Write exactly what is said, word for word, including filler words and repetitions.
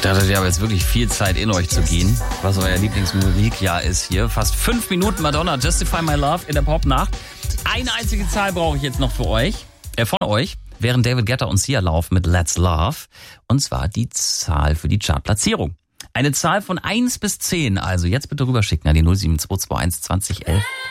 Da hattet ihr aber jetzt wirklich viel Zeit in euch zu gehen, was euer Lieblingsmusikjahr ist hier. Fast fünf Minuten Madonna, Justify My Love in der Popnacht. Eine einzige Zahl brauche ich jetzt noch für euch, äh, von euch, während David Guetta und Sia laufen mit Let's Love. Und zwar die Zahl für die Chartplatzierung. Eine Zahl von eins bis zehn, also jetzt bitte rüberschicken an die null sieben zwei zwei eins zwanzig elf.